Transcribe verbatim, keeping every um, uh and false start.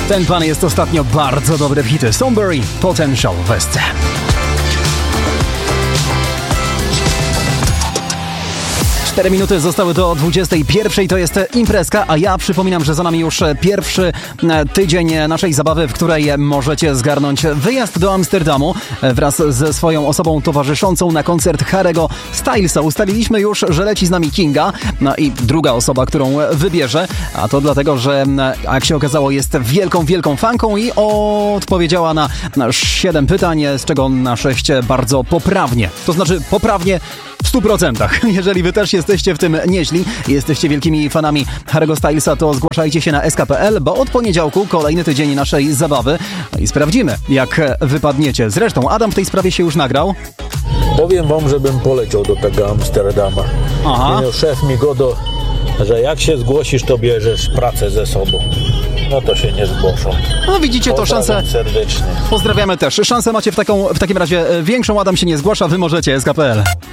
Ten pan jest ostatnio bardzo dobry w hity. Sombury, Potential w Westce. Cztery minuty zostały do dwudziestej pierwszej, to jest imprezka, a ja przypominam, że za nami już pierwszy tydzień naszej zabawy, w której możecie zgarnąć wyjazd do Amsterdamu wraz ze swoją osobą towarzyszącą na koncert Harry'ego Stylesa. Ustaliliśmy już, że leci z nami Kinga, no i druga osoba, którą wybierze, a to dlatego, że jak się okazało jest wielką, wielką fanką i odpowiedziała na, na siedem pytań, z czego na sześć bardzo poprawnie. To znaczy poprawnie w stu procentach. Jeżeli wy też jesteście w tym nieźli i jesteście wielkimi fanami Harry'ego Stylesa, to zgłaszajcie się na S K kropka P L, bo od poniedziałku kolejny tydzień naszej zabawy i sprawdzimy, jak wypadniecie. Zresztą Adam w tej sprawie się już nagrał. Powiem wam, żebym poleciał do tego Amsterdama. Aha. No, szef mi godo, że jak się zgłosisz, to bierzesz pracę ze sobą. No to się nie zgłoszą. No widzicie, to szansę. Serdecznie. Pozdrawiamy też. Szansę macie w, taką, w takim razie większą. Adam się nie zgłasza, wy możecie. S K kropka P L.